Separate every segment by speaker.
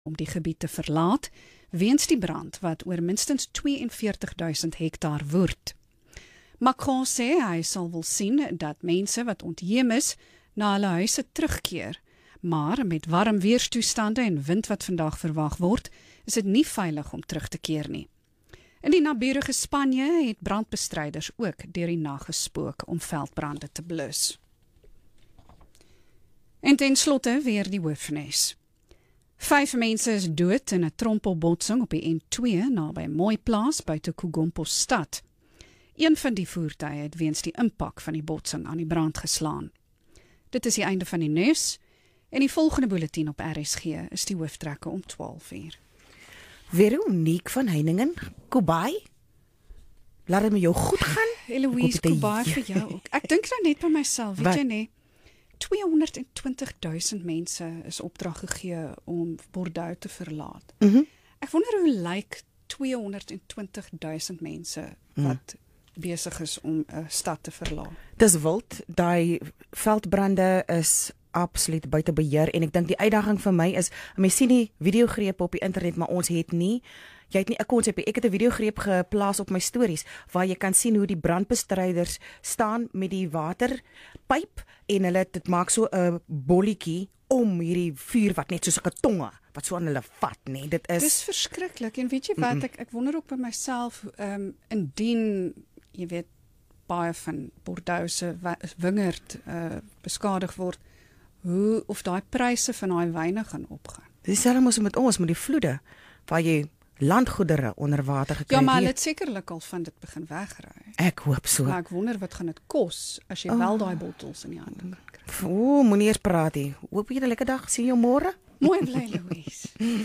Speaker 1: om die gebied te verlaat, weens die brand wat oor minstens 42.000 hektaar woed. Macron sê hy sal wil sien dat mense wat ontheem is, na hulle huise terugkeer, maar met warm weerstoestande en wind wat vandag verwag word, is dit nie veilig om terug te keer nie. In die naburige Spanje het brandbestryders ook deur die nag gespook om veldbrande te blus. En ten slotte weer die hoofnuus. 5 mense is dood in 'n trompelbotsing op die N2 naby Mooiplaas buite Kogompos-stad. Een van die voertuie het weens die impak van die botsing aan die brand geslaan. Dit is die einde van die nuus en die volgende bulletin op RSG is die hooftrekke om 12:00.
Speaker 2: Veronique van Heiningen, Kobai. Laat dit met jou goed gaan.
Speaker 1: Eloise, Kobai vir jou ook. Ek dink nou net by myself, weet
Speaker 2: Wat?
Speaker 1: jy nie, 220.000 mense is opdrag gegee om Bordeaux te verlaat. Ek wonder hoe lyk 220.000 mense wat besig is om 'n stad te verlaat.
Speaker 2: Dis wild, daai veldbrande is absoluut buite beheer en ek dink die uitdaging vir my is, mense sien die videogrepe op die internet, maar ons het nie, jy het nie 'n konsep nie. Ek het 'n videogreep geplaas op my stories waar jy kan sien hoe die brandbestryders staan met die waterpyp en hulle dit maak so 'n bolletjie om hierdie vuur wat net soos 'n tonge wat so aan hulle vat, nee.
Speaker 1: Dis verskriklik en weet jy wat, ek wonder ook by myself, indien jy weet baie van Bordeaux se wingerd beskadig word, hoe of daai pryse van daai wyne gaan opgaan.
Speaker 2: Dis dieselfde mos met ons, met die vloede, waar jy landgoedere onder water gekry
Speaker 1: Ja, maar
Speaker 2: het.
Speaker 1: hulle het sekerlik al van dit begin wegry.
Speaker 2: Ek hoop so.
Speaker 1: Maar ek wonder wat gaan dit kos as jy wel daai bottels in die hande kan kry.
Speaker 2: Moenie eers praat nie. Hoop jy 'n lekker dag. Sien jou môre.
Speaker 1: Mooi bly, Louise.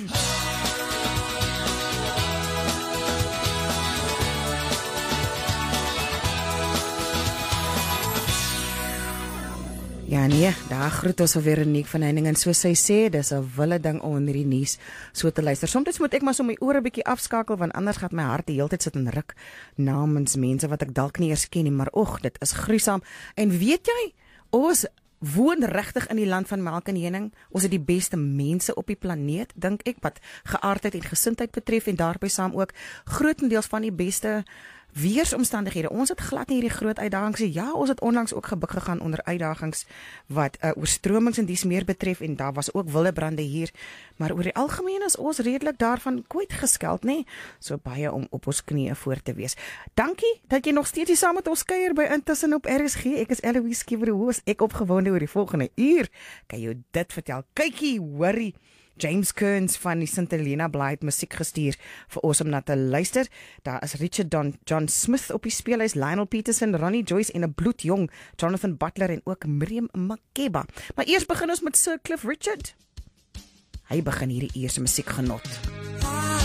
Speaker 2: Ja nee, daar groet ons alweer Veronique van Heiningen. So sy sê, dis 'n wille ding om in hierdie nuus so te luister. Soms moet ek maar so my ore bietjie afskakel, want anders gaan my hart die hele tyd sit en ruk namens mense wat ek dalk nie eers ken nie, maar dit is gruisam. En weet jy, ons woon regtig in die land van melk en honing. Ons het die beste mense op die planeet, dink ek, wat geaardheid en gesindheid betref en daarbey saam ook grootendeels van die beste weersomstandighede. Ons het glad nie hierdie groot uitdagings nie. Ja, ons het onlangs ook gebuk gegaan onder uitdagings wat oorstromings en dies meer betref en daar was ook wilde brande hier, maar oor die algemeen is ons redelik daarvan kwyt geskeld, nê? So baie om op ons knieë voor te wees. Dankie dat jy nog steeds hier saam met ons kuier by Intussen op RSG. Ek is Eloise Skieberhoos. Ek opgewonde oor die volgende uur. Kan jou dit vertel? Kykie, hoorie. James Kearns van die St. Helena Bly het musiek gestuur vir ons om na te luister. Daar is Richard John Smith op die speelhuis, Lionel Peterson, Ronnie Joyce en 'n bloedjong Jonathan Butler en ook Miriam Makeba. Maar eers begin ons met Sir Cliff Richard. Hy begin hierdie eerste musiekgenot.